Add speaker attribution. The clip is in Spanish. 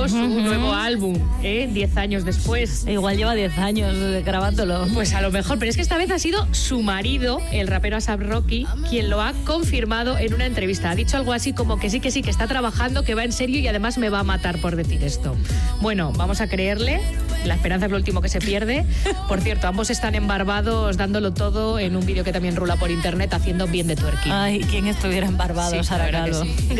Speaker 1: grabando su nuevo álbum, 10 años después.
Speaker 2: Igual lleva 10 años grabándolo.
Speaker 1: Pues a lo mejor, pero es que esta vez ha sido su marido, el rapero A$AP Rocky, quien lo ha confirmado en una entrevista. Ha dicho algo así como que sí, que está trabajando, que va en serio y además me va a matar por decir esto. Bueno, vamos a creerle. La esperanza es lo último que se pierde. Por cierto, ambos están en Barbados dándolo todo en un vídeo que también rula por internet haciendo bien de twerking.
Speaker 2: Ay, ¿quién estuviera en Barbados,
Speaker 1: Sí,
Speaker 2: Sara Calvo?
Speaker 1: Sí.